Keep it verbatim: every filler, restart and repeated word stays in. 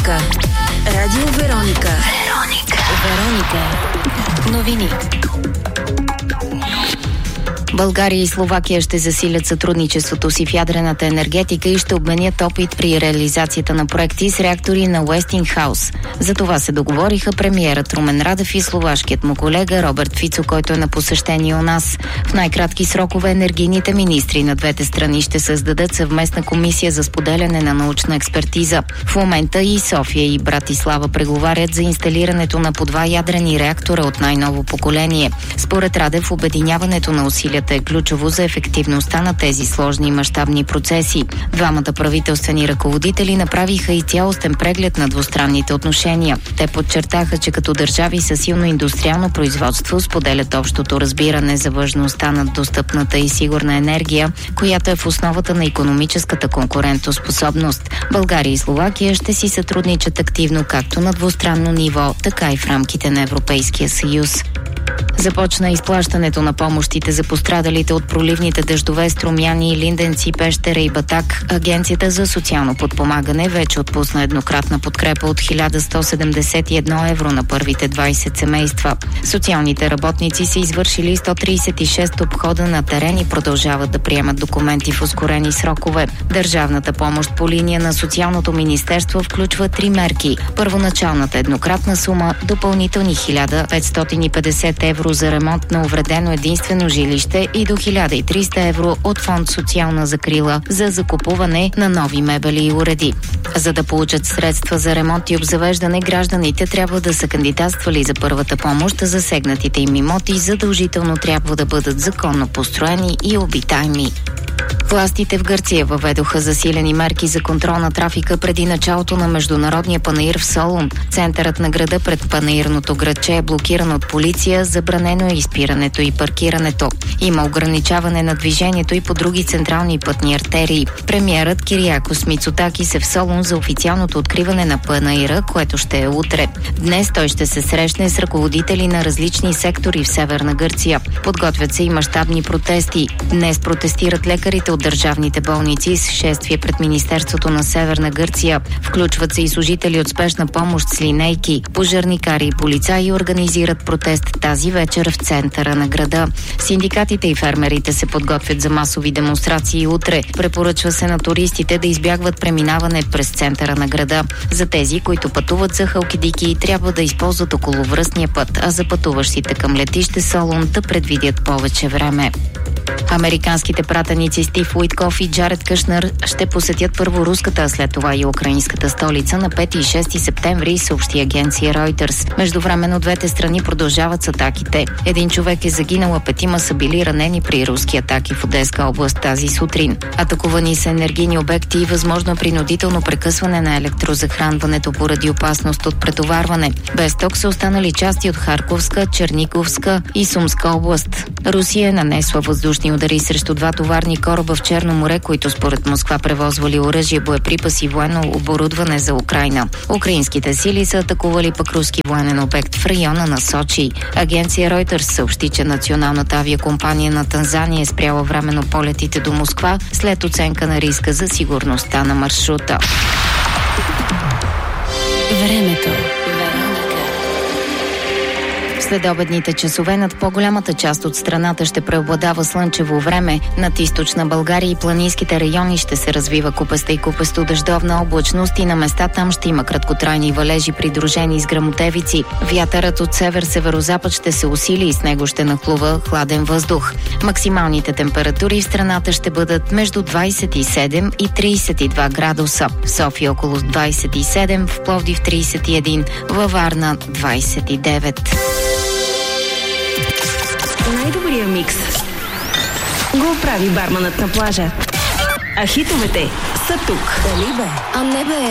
Вероника. Радио Вероника. Вероника. Вероника. Новини. България и Словакия ще засилят сътрудничеството си в ядрената енергетика и ще обменят опит при реализацията на проекти с реактори на Уестингхаус. За това се договориха премиерът Румен Радев и словашкият му колега Роберт Фицо, който е на посещение у нас. В най-кратки срокове енергийните министри на двете страни ще създадат съвместна комисия за споделяне на научна експертиза. В момента и София и Братислава преговарят за инсталирането на по два ядрени реактора от най-ново поколение. Според Радев, обединяването на усилията е ключово за ефективността на тези сложни и мащабни процеси. Двамата правителствени ръководители направиха и цялостен преглед на двустранните отношения. Те подчертаха, че като държави със силно индустриално производство споделят общото разбиране за важността на достъпната и сигурна енергия, която е в основата на икономическата конкурентоспособност. България и Словакия ще си сътрудничат активно както на двустранно ниво, така и в рамките на Европейския съюз. Започна изплащането на помощите за пострадалите от проливните дъждове Струмяни, Линденци, Пещера и Батак. Агенцията за социално подпомагане вече отпусна еднократна подкрепа от хиляда сто седемдесет и едно евро на първите двайсет семейства. Социалните работници са извършили сто трийсет и шест обхода на терен и продължават да приемат документи в ускорени срокове. Държавната помощ по линия на Социалното министерство включва три мерки. Първоначалната еднократна сума, допълнителни хиляда петстотин и петдесет евро за ремонт на увредено единствено жилище и до хиляда и триста евро от фонд социална закрила за закупуване на нови мебели и уреди. За да получат средства за ремонт и обзавеждане, гражданите трябва да са кандидатствали за първата помощ. Засегнатите им имоти задължително трябва да бъдат законно построени и обитаеми. Властите в Гърция въведоха засилени мерки за контрол на трафика преди началото на международния панаир в Солун. Центърът на града пред панаирното градче е блокиран от полиция, забранено е изпирането и паркирането. Има ограничаване на движението и по други централни пътни артерии. Премиерът Кириакос Мицотакис е в Солун за официалното откриване на панаира, което ще е утре. Днес той ще се срещне с ръководители на различни сектори в Северна Гърция. Подготвят се и мащабни протести. Днес протестират лекарите от държавните болници с шествие пред Министерството на Северна Гърция. Включват се и служители от спешна помощ с линейки. Пожарникари и полицаи организират протест тази вечер в центъра на града. Синдикатите и фермерите се подготвят за масови демонстрации утре. Препоръчва се на туристите да избягват преминаване през центъра на града. За тези, които пътуват за Халкидики, трябва да използват околовръстния път, а за пътуващите към летище Солун да предвидят повече време. Американските пратеници Стив Уитков и Джаред Кушнер ще посетят първо руската, а след това и украинската столица на пети и шести септември, съобщи агенция Reuters. Междувременно двете страни продължават с атаките. Един човек е загинал, а петима са били ранени при руски атаки в Одеска област тази сутрин. Атакувани са енергийни обекти и възможно принудително прекъсване на електрозахранването поради опасност от претоварване. Без ток са останали части от Харковска, Черниговска и Сумска област. Русия е нанесла въздушни удари срещу два товарни кораба в Черно море, които според Москва превозвали оръжие, боеприпаси и военно оборудване за Украйна. Украинските сили са атакували пък руски военен обект в района на Сочи. Агенция Reuters съобщи, че националната авиакомпания на Танзания е спряла временно полетите до Москва след оценка на риска за сигурността на маршрута. Времето. След обедните часове над по-голямата част от страната ще преобладава слънчево време. Над източна България и планинските райони ще се развива купеста и купесто дъждовна облачност и на места там ще има краткотрайни валежи, придружени с гръмотевици. Вятърът от север-северозапад ще се усили и с него ще нахлува хладен въздух. Максималните температури в страната ще бъдат между двайсет и седем и трийсет и два градуса. В София около двайсет и седем, в Пловдив трийсет и един, във Варна двайсет и девет. Най-добрия микс го прави барманът на плажа. А хитовете са тук. Дали бе? А не бе.